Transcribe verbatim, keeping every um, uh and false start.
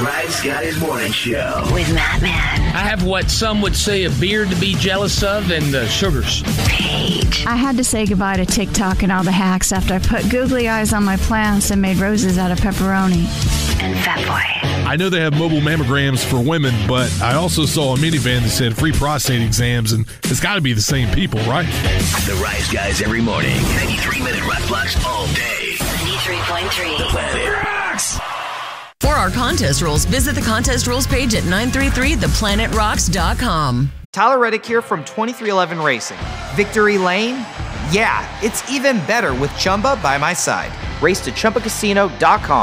Rice Guys Morning Show with Matt Man. I have what some would say a beard to be jealous of and uh, sugars. Paige. I had to say goodbye to TikTok and all the hacks after I put googly eyes on my plants and made roses out of pepperoni. And Fatboy. I know they have mobile mammograms for women, but I also saw a minivan that said free prostate exams, and it's got to be the same people, right? The Rice Guys every morning. ninety-three minute rock blocks all day. ninety-three point three. The Planet Rocks. For our contest rules, visit the contest rules page at nine three three the planet rocks dot com. Tyler Reddick here from twenty-three eleven Racing. Victory Lane? Yeah, it's even better with Chumba by my side. Race to Chumba Casino dot com.